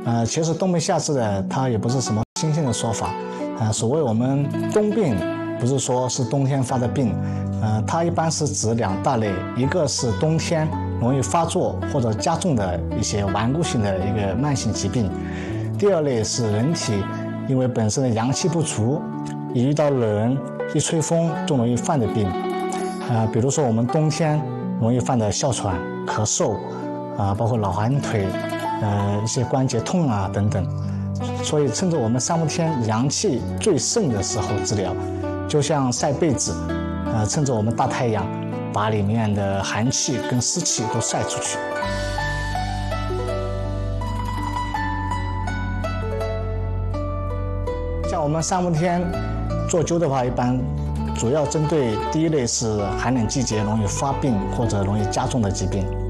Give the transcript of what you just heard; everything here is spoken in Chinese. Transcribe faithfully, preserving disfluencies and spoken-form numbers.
呃，其实冬病夏治的它也不是什么新鲜的说法。呃，所谓我们冬病，不是说是冬天发的病，呃，它一般是指两大类，一个是冬天容易发作或者加重的一些顽固性的一个慢性疾病，第二类是人体因为本身的阳气不足，一遇到冷一吹风就容易犯的病。呃，比如说我们冬天容易犯的哮喘、咳嗽，啊、呃，包括老寒腿，呃，一些关节痛啊等等。所以趁着我们三伏天阳气最盛的时候治疗，就像晒被子，呃，趁着我们大太阳，把里面的寒气跟湿气都晒出去。像我们三伏天做灸的话，一般主要针对第一类是寒冷季节容易发病或者容易加重的疾病。